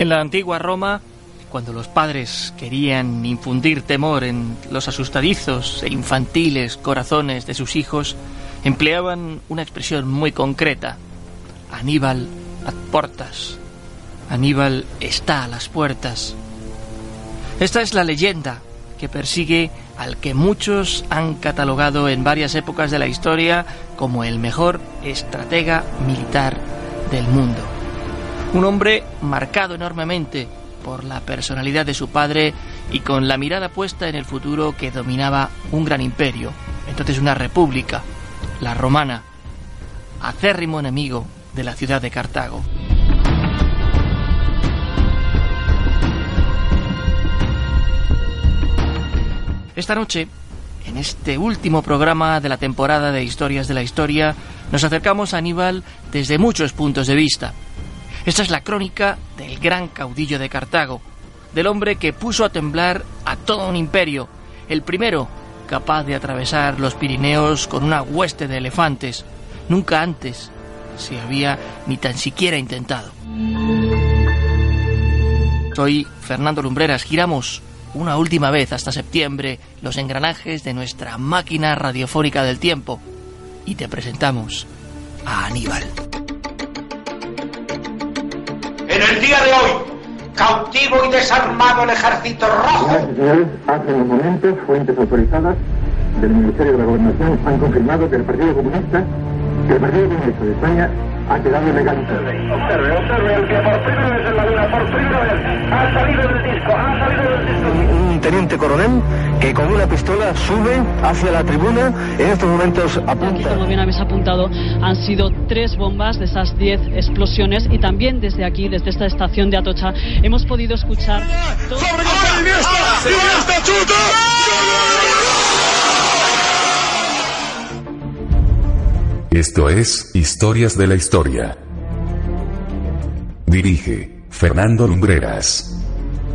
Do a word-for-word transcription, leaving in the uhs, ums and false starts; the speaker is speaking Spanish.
En la antigua Roma, cuando los padres querían infundir temor en los asustadizos e infantiles corazones de sus hijos, empleaban una expresión muy concreta: Aníbal ad portas. Aníbal está a las puertas. Esta es la leyenda que persigue al que muchos han catalogado en varias épocas de la historia como el mejor estratega militar del mundo. Un hombre marcado enormemente por la personalidad de su padre y con la mirada puesta en el futuro que dominaba un gran imperio, entonces una república, la romana, acérrimo enemigo de la ciudad de Cartago. Esta noche, en este último programa de la temporada de Historias de la Historia, nos acercamos a Aníbal desde muchos puntos de vista. Esta es la crónica del gran caudillo de Cartago, del hombre que puso a temblar a todo un imperio, el primero capaz de atravesar los Pirineos con una hueste de elefantes. Nunca antes se había ni tan siquiera intentado. Soy Fernando Lumbreras. Giramos una última vez hasta septiembre los engranajes de nuestra máquina radiofónica del tiempo y te presentamos a Aníbal. En el día de hoy, cautivo y desarmado el ejército rojo. Señoras y señores, hace unos momentos, fuentes autorizadas del Ministerio de la Gobernación han confirmado que el Partido Comunista, que el Partido Comunista de España ha quedado legalizado. Observe, observe, el que por primera vez en la vida, por primera vez, ha salido del disco, ha salido del disco. Un, un teniente coronel que con una pistola sube hacia la tribuna, en estos momentos apunta. Como bien habéis apuntado, han sido tres bombas de esas diez explosiones y también desde aquí, desde esta estación de Atocha, hemos podido escuchar... Todo... Esto es Historias de la Historia. Dirige Fernando Lumbreras.